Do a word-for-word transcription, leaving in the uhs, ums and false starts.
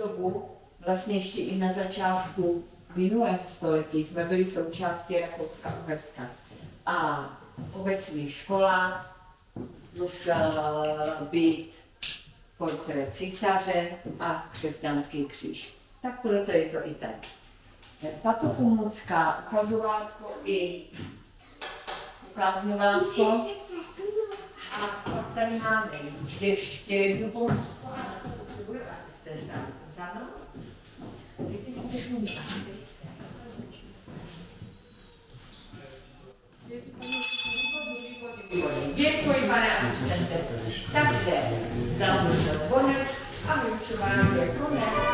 dobu, vlastně ještě i na začátku minulého století, jsme byli součástí Rakouska-Uherska. A obecní škola musela být portrét císaře a křesťanský kříž. Tak proto je to i tak. Tato pomůcka, ukazovátko i ukázňovátko. A pak tady máme ještě jednu pomůcku a na to potřebuje asistenta. Ano? Ty ty můžeš mít asistent. Děkuji, pane asistente. Takže zazvonil zvonec a vyučování je konec.